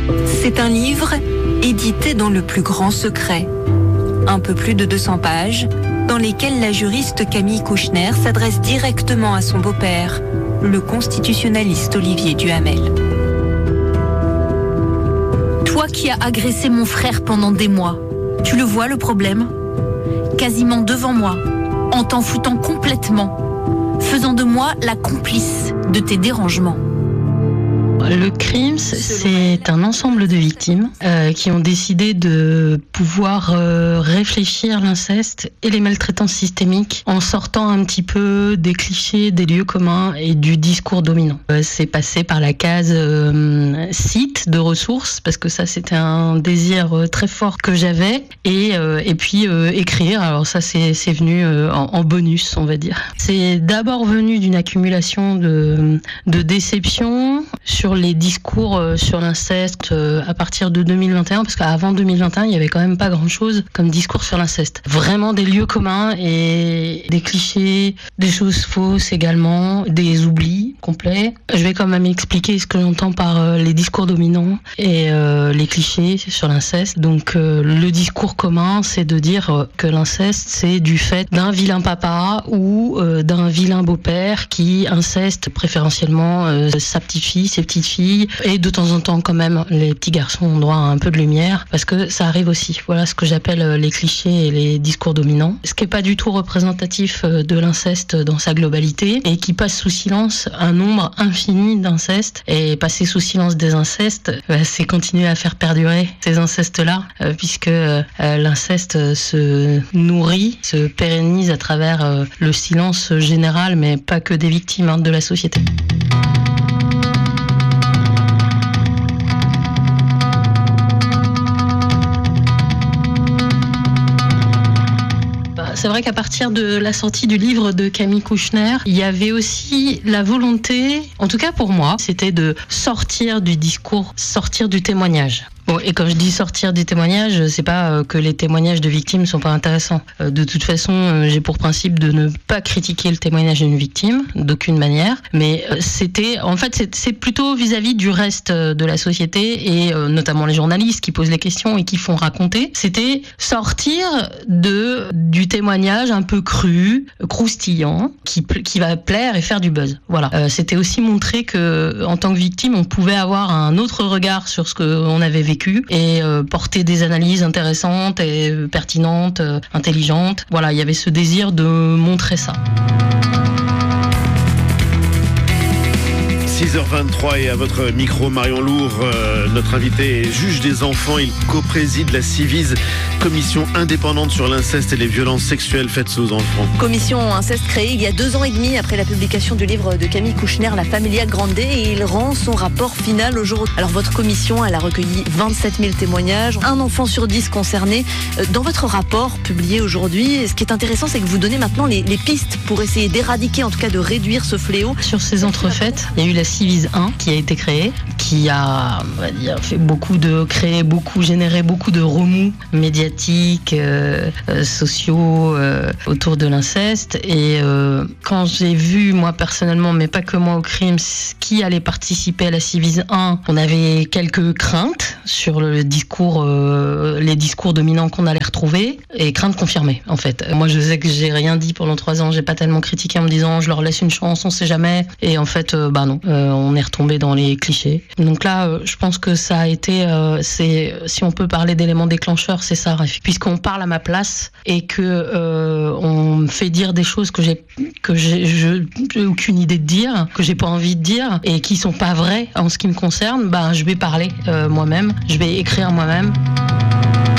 C'est un livre édité dans le plus grand secret. Un peu plus de 200 pages, dans lesquelles la juriste Camille Kouchner s'adresse directement à son beau-père, le constitutionnaliste Olivier Duhamel. Toi qui as agressé mon frère pendant des mois, tu le vois le problème ? Quasiment devant moi, en t'en foutant complètement, faisant de moi la complice de tes dérangements. Le crime, c'est un ensemble de victimes qui ont décidé de pouvoir réfléchir l'inceste et les maltraitances systémiques en sortant un petit peu des clichés, des lieux communs et du discours dominant. C'est passé par la case site de ressources, parce que ça c'était un désir très fort que j'avais, et puis écrire. Alors ça c'est venu en bonus, on va dire. C'est d'abord venu d'une accumulation de déceptions sur les discours sur l'inceste à partir de 2021, parce qu'avant 2021, il y avait quand même pas grand-chose comme discours sur l'inceste. Vraiment des lieux communs et des clichés, des choses fausses également, des oublis complets. Je vais quand même expliquer ce que j'entends par les discours dominants et les clichés sur l'inceste. Donc le discours commun, c'est de dire que l'inceste, c'est du fait d'un vilain papa ou d'un vilain beau-père qui inceste préférentiellement sa petite fille, ses petites filles, et de temps en temps quand même les petits garçons ont droit à un peu de lumière, parce que ça arrive aussi. Voilà ce que j'appelle les clichés et les discours dominants, ce qui est pas du tout représentatif de l'inceste dans sa globalité, et qui passe sous silence un nombre infini d'incestes. Et passer sous silence des incestes, c'est continuer à faire perdurer ces incestes-là, puisque l'inceste se nourrit, se pérennise à travers le silence général, mais pas que des victimes de la société. C'est vrai qu'à partir de la sortie du livre de Camille Kouchner, il y avait aussi la volonté, en tout cas pour moi, c'était de sortir du discours, sortir du témoignage. Bon, et quand je dis sortir des témoignages, c'est pas que les témoignages de victimes sont pas intéressants. De toute façon, j'ai pour principe de ne pas critiquer le témoignage d'une victime, d'aucune manière. Mais c'est plutôt vis-à-vis du reste de la société, et notamment les journalistes qui posent les questions et qui font raconter. C'était sortir du témoignage un peu cru, croustillant, qui va plaire et faire du buzz. Voilà. C'était aussi montrer que, en tant que victime, on pouvait avoir un autre regard sur ce qu'on avait vécu et porter des analyses intéressantes et pertinentes, intelligentes. Voilà, il y avait ce désir de montrer ça. 6h23 et à votre micro, Marion Lourd, notre invité est juge des enfants. Il co-préside la Civise, commission indépendante sur l'inceste et les violences sexuelles faites aux enfants. Commission inceste créée il y a 2 ans et demi après la publication du livre de Camille Kouchner, La Familia Grande, et il rend son rapport final aujourd'hui. Alors votre commission, elle a recueilli 27 000 témoignages, 1 enfant sur 10 concerné. Dans votre rapport publié aujourd'hui, ce qui est intéressant, c'est que vous donnez maintenant les pistes pour essayer d'éradiquer, en tout cas de réduire ce fléau. Sur ces entrefaites, il y a eu la Civise 1 qui a été créée, qui a, on va dire, généré beaucoup de remous médiatiques, sociaux autour de l'inceste. Et quand j'ai vu, moi personnellement, mais pas que moi au crime, qui allait participer à la Civise 1, on avait quelques craintes sur les discours dominants qu'on allait retrouver, et craintes confirmées en fait. Moi je sais que j'ai rien dit pendant 3 ans, j'ai pas tellement critiqué en me disant je leur laisse une chance, on sait jamais, et en fait non, on est retombé dans les clichés. Donc là je pense que ça a été, si on peut parler d'éléments déclencheurs, c'est ça, puisqu'on parle à ma place et que on me fait dire des choses que j'ai aucune idée de dire, que j'ai pas envie de dire et qui sont pas vraies en ce qui me concerne. Je vais parler moi-même, je vais écrire moi-même.